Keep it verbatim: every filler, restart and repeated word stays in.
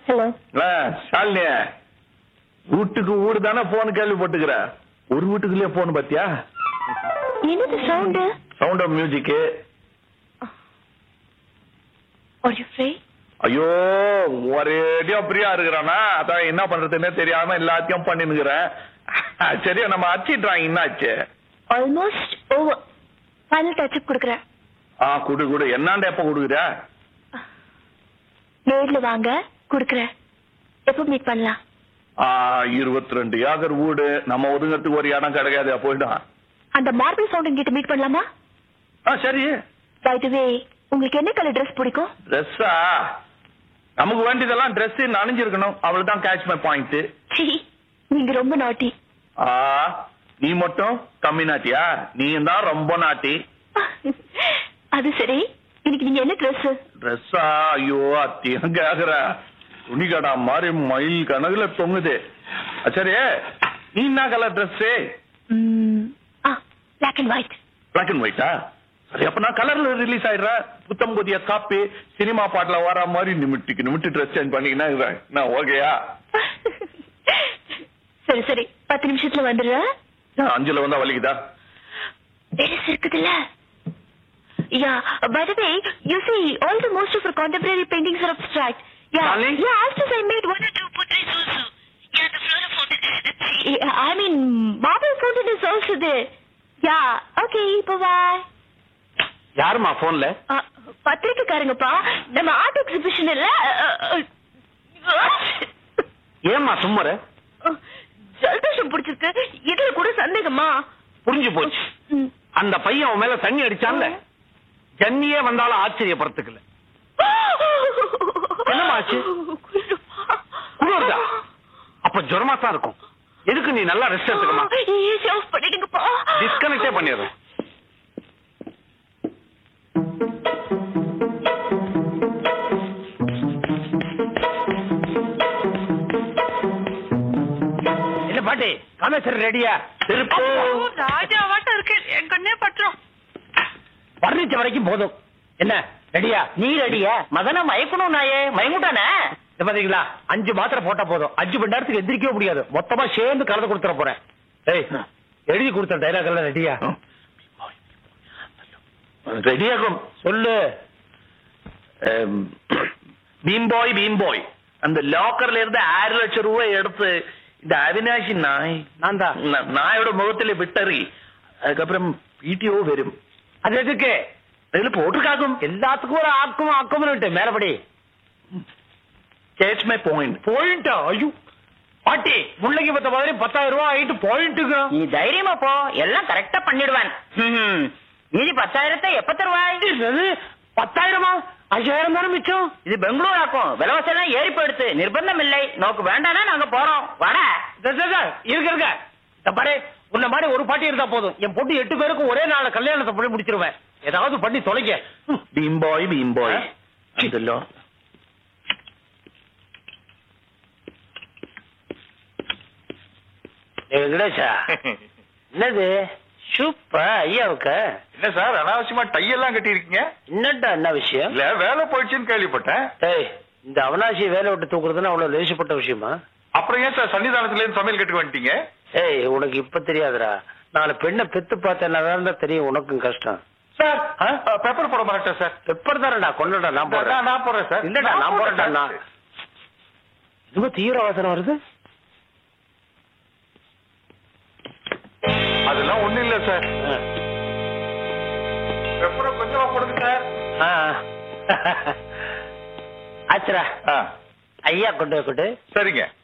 Hello Shalini, வீட்டுக்கு வீடு தானே போன் கேள்விப்பட்டுக்கிற. ஒரு வீட்டுக்குள்ளே போன் பாத்தியா? என்னது சவுண்ட்? Sound of music. ஐயோ, ஒரேடியா பிரியா இருக்கிறானா, அதான் என்ன பண்றதுன்னே தெரியாம எல்லாத்தையும் பண்ணினுக்கிறேன். சரியா, நம்ம அச்சி டிராயிங் என்ன ஆச்சு? Almost over. Final touch up கொடுக்குறேன். ஆ, குடு குடு. என்னாண்ட எப்ப கொடுக்குற? நேர்ல வாங்க, கொடுக்குறேன். எப்போ மீட் பண்ணலாம்? இருபத்தி ரெண்டு ஏக்கர் வீடு, நம்ம ஒதுங்கிறதுக்கு ஒரு இடம் கிடைக்காது. போயிடும். அந்த மார்பிள் ஃபவுண்டன் கிட்ட மீட் பண்ணலாமா? ஆ, சரி. பை தி வே, உங்களுக்கு என்ன கலர் ட்ரெஸ் பிடிக்கும்? ட்ரெஸ்ஸா? நமக்கு வேண்டியதெல்லாம் ட்ரெஸ் நனைஞ்சிருக்கணும், அவ்வளவுதான் கேட்ச் மை பாயிண்ட். நீங்க ரொம்ப நாட்டி. ஆ, நீ மட்டும் கம்மி நாட்டியா? நீ தான் ரொம்ப நாட்டி. அது சரி, இன்னைக்கு நீங்க என்ன ட்ரெஸ்? ட்ரெஸ்ஸா? ஐயோ, அத்தியம் கேக்குற. துணி கடா மாதிரி மயில் கணக்குல தொங்குது. சரி, நீ என்ன colour dress? Black and white. Black and ஒயிட்டா? சரி, அப்ப நான் கலர்ல ரிலீஸ் ஆயிடுறேன். புத்தம் புதிய காப்பி சினிமா பாட்டுல வர மாதிரி நிமிட்டிக்கு நிமிட்டு ட்ரெஸ் சேஞ்ச் பண்ணிக்கினா நான் ஓகேயா? சரி சரி, பத்து நிமிஷத்துல வந்துடுறேன். அஞ்சுல வந்தா வலிக்குதா? பெருசு இருக்குதுல்ல. Yeah, by the way, you see, all the most of our contemporary paintings are abstract. Yeah, Darling? yeah, after I made one or two portraits also. Yeah, the floral fountain. Yeah, I mean, marble fountain is also there. Yeah, okay, bye-bye. யாருமா போன்ல? பத்திரிக்கைக்காரங்கப்பா, நம்ம art exhibition இல்ல. ஏமா சும்மர? ஜலதோஷம் பிடிச்சிருக்கு. இதுல கூட சந்தேகமா? புரிஞ்சு போச்சு. அந்த பையன் அவன் மேல தண்ணி அடிச்சான்ல, ஜன்னியே வந்தாலும் ஆச்சரியப்படுறதுக்குல. என்னமாச்சு? குளிர்தா? அப்ப ஜுரமா தான் இருக்கும். எதுக்கு நீ நல்லா ரெஸ்ட் எடுத்துக்கமா? AC off பண்ணிடுங்கப்பா. டிஸ்கனெக்டே பண்ணிடுறேன். என்ன பாட்டி, காமேஸ்வரர் ரெடியா? திருப்பூ ராஜாவாட்டம் இருக்கு. என் கண்ணே பற்றோம். வர்ணிச்ச வரைக்கும் போதும். என்ன ரெடியா? நீ ரெடியா? மதன மயக்கணும் நாயே, மயங்குட்டானே. பாத்தீங்களா, அஞ்சு மாத்திரை போட்டா போதும். அஞ்சு மணி நேரத்துக்கு எந்திரிக்கவே முடியாது. மொத்தமா சேர்ந்து கலந்து கொடுத்துட போறேன். ஏய், எழுதி கொடுத்த டைலாக் எல்லாம் ரெடியா? ரெடியாகும். சொல்லு. பீம்பாய் பீம்பாய் அந்த லாக்கர்ல இருந்து ஆறு லட்சம் ரூபாய் எடுத்து இந்த அவினாஷி நாய், நான் தான் நாயோட முகத்துல விட்டறி, அதுக்கப்புறம் வீடியோ வரும். அது எதுக்கு? அதுல போட்டுக்காகும். எல்லாத்துக்கும் ஒரு ஆக்கும் ஆக்கும் மேலபடி. Catch my point. பாயிண்டா? ஐயோ பாட்டி, முள்ளங்கி பத்த மாதிரி பத்தாயிரம் ரூபாய் ஆயிட்டு பாயிண்ட்டுக்கு. நீ தைரியமா போ, எல்லாம் கரெக்டா பண்ணிடுவான். மீதி பத்தாயிரத்தை எப்ப தருவாய்? பத்தாயிரமா? அஞ்சாயிரம் தானே மிச்சம். இது பெங்களூர் ஆக்கும். விலைவாசி எல்லாம் ஏறி போயிடுத்து. நிர்பந்தம் இல்லை. நோக்கு வேண்டானா நாங்க போறோம். வாடா. இருக்க இருக்க பாரு, உன்ன மாதிரி ஒரு பாட்டி இருந்தா போதும். என் பொண்ணு எட்டு பேருக்கும் ஒரே நாள் கல்யாணத்தை பண்ணி முடிச்சிருவேன். ஏதாவது பண்ணி தொலைங்க. பீம்பாய் பீம்பாய். வெங்கடேஷா, என்னது சூப்பா ஐயாவுக்கு? என்ன சார் அனாவசியமா டையெல்லாம் கட்டி இருக்கீங்க? என்னடா என்ன விஷயம்? இல்ல வேலை போயிடுச்சுன்னு கேள்விப்பட்டேன். ஏய், இந்த அவனாசியை வேலை விட்டு தூக்குறதுன்னு அவ்வளவு லேசிப்பட்ட விஷயமா? அப்புறம் ஏன் சார் சன்னிதானத்துல இருந்து சமையல் கட்டுக்கு வந்துட்டீங்க? ஏய், உனக்கு இப்ப தெரியாதுடா. நாலு பெண்ணை பெத்து பார்த்தேன்னா தான் தெரியும் உனக்கும் கஷ்டம். சார் பெப்பர் போட மாட்டேன் சார். பெப்பர் தானடா, கொண்டடா. நான் போடுறேன். நான் போடுறேன் சார். இல்லடா, நான் போடுறேன்டா. ரொம்ப தீவிர வாசனை வருது. அதெல்லாம் ஒண்ணு இல்ல சார். பெப்பரை கொஞ்சமா போடுங்க சார். ஆச்சுரா, ஐயா கொண்டு கொண்டு. சரிங்க.